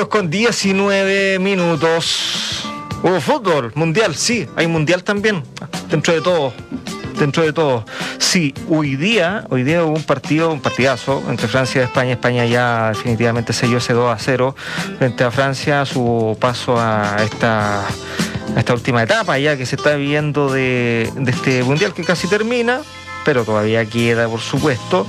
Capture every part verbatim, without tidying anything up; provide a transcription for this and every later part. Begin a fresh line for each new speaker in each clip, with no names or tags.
veintidós con diecinueve minutos. Hubo fútbol, mundial, sí, hay mundial también, dentro de todo, dentro de todo. Sí, hoy día, hoy día hubo un partido, un partidazo entre Francia y España. España ya definitivamente selló ese dos a cero frente a Francia, su paso a esta, a esta última etapa ya que se está viviendo de, de este mundial que casi termina, pero todavía queda, por supuesto.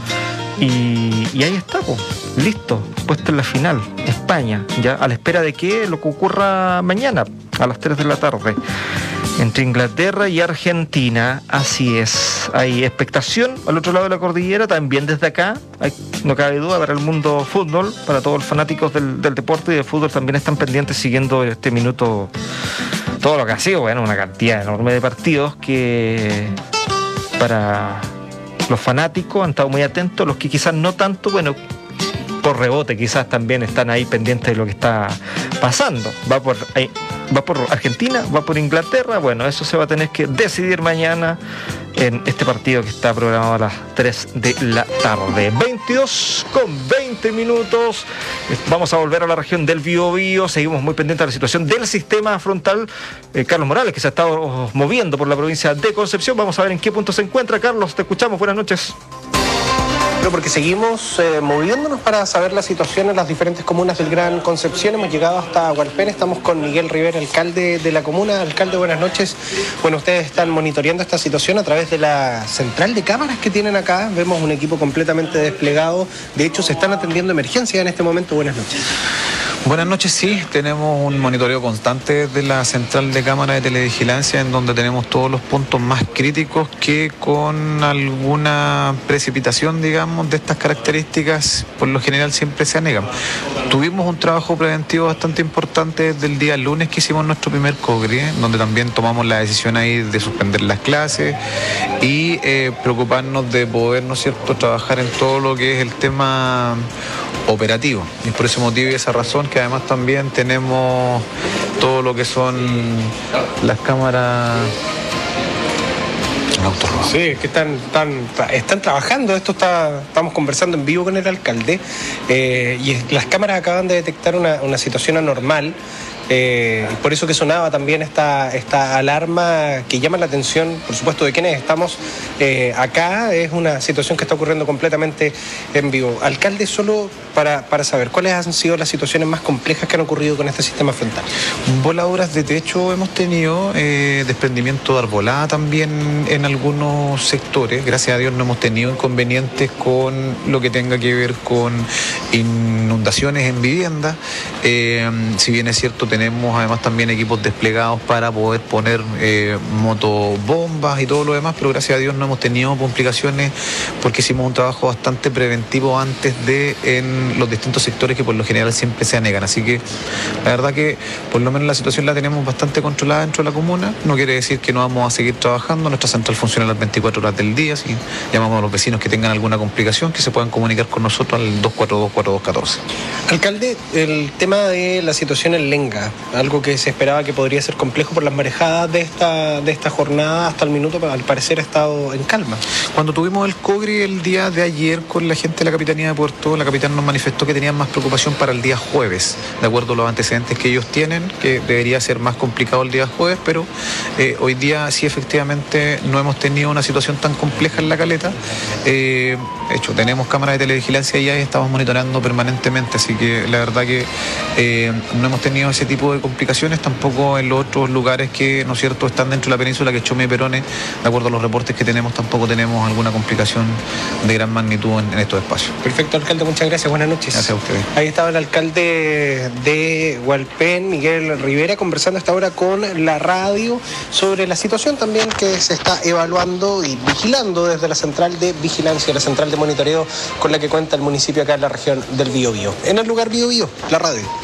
Y, y ahí está, pues, listo, puesto en la final, España, ya a la espera de que lo que ocurra mañana a las tres de la tarde entre Inglaterra y Argentina. Así es, hay expectación al otro lado de la cordillera, también desde acá, hay, no cabe duda, para el mundo fútbol, para todos los fanáticos del, del deporte y del fútbol también están pendientes siguiendo este minuto, todo lo que ha sido, bueno, una cantidad enorme de partidos que para los fanáticos han estado muy atentos, los que quizás no tanto, bueno, por rebote quizás también están ahí pendientes de lo que está pasando. Va por, ahí, va por Argentina, va por Inglaterra, bueno, eso se va a tener que decidir mañana en este partido que está programado a las tres de la tarde. veintidós con veinte minutos. Vamos a volver a la región del Biobío. Seguimos muy pendientes de la situación del sistema frontal. Eh, Carlos Morales, que se ha estado moviendo por la provincia de Concepción. Vamos a ver en qué punto se encuentra. Carlos, te escuchamos. Buenas noches.
Porque seguimos eh, moviéndonos para saber la situación en las diferentes comunas del Gran Concepción. Hemos llegado hasta Hualpén, estamos con Miguel Rivera, alcalde de la comuna. Alcalde, buenas noches. Bueno, ustedes están monitoreando esta situación a través de la central de cámaras que tienen acá. Vemos un equipo completamente desplegado. De hecho, se están atendiendo emergencias en este momento. Buenas noches.
Buenas noches, sí, tenemos un monitoreo constante de la central de cámara de televigilancia en donde tenemos todos los puntos más críticos que con alguna precipitación, digamos, de estas características, por lo general siempre se anegan. Tuvimos un trabajo preventivo bastante importante desde el día lunes que hicimos nuestro primer COGRI, donde también tomamos la decisión ahí de suspender las clases y eh, preocuparnos de poder, ¿no es cierto?, trabajar en todo lo que es el tema operativo. Y por ese motivo y esa razón que además también tenemos todo lo que son las cámaras.
Sí, es que están, están, están trabajando, esto está, estamos conversando en vivo con el alcalde eh, y las cámaras acaban de detectar una, una situación anormal. Eh, por eso que sonaba también esta, esta alarma que llama la atención, por supuesto, de quienes estamos eh, acá. Es una situación que está ocurriendo completamente en vivo. Alcalde, solo para, para saber, ¿cuáles han sido las situaciones más complejas que han ocurrido con este sistema frontal?
Voladoras de techo hemos tenido, eh, desprendimiento de arbolada también en algunos sectores. Gracias a Dios no hemos tenido inconvenientes con lo que tenga que ver con inundaciones en vivienda. Eh, si bien es cierto, tenemos además también equipos desplegados para poder poner eh, motobombas y todo lo demás, pero gracias a Dios no hemos tenido complicaciones porque hicimos un trabajo bastante preventivo antes de en los distintos sectores que por lo general siempre se anegan. Así que la verdad que por lo menos la situación la tenemos bastante controlada dentro de la comuna. No quiere decir que no vamos a seguir trabajando. Nuestra central funciona las veinticuatro horas del día. Si llamamos a los vecinos que tengan alguna complicación, que se puedan comunicar con nosotros al dos cuatro dos, cuatro dos uno cuatro.
Alcalde, el tema de la situación en Lenga, algo que se esperaba que podría ser complejo por las marejadas de esta, de esta jornada, hasta el minuto al parecer ha estado en calma.
Cuando tuvimos el COGRI el día de ayer con la gente de la Capitanía de Puerto, la capitana nos manifestó que tenían más preocupación para el día jueves, de acuerdo a los antecedentes que ellos tienen, que debería ser más complicado el día jueves, pero eh, hoy día sí efectivamente no hemos tenido una situación tan compleja en la caleta. Eh, de hecho, tenemos cámaras de televigilancia allá y estamos monitoreando permanentemente, así que la verdad que eh, no hemos tenido ese tipo de complicaciones, tampoco en los otros lugares que, ¿no es cierto?, están dentro de la península, que Chome y Perone, de acuerdo a los reportes que tenemos, tampoco tenemos alguna complicación de gran magnitud en, en estos espacios.
Perfecto, alcalde, muchas gracias, buenas noches.
Gracias a ustedes.
Ahí estaba el alcalde de Hualpén, Miguel Rivera, conversando hasta ahora con la radio sobre la situación también que se está evaluando y vigilando desde la central de vigilancia, la central de monitoreo con la que cuenta el municipio acá en la región del Biobío. En el lugar Biobío, la radio.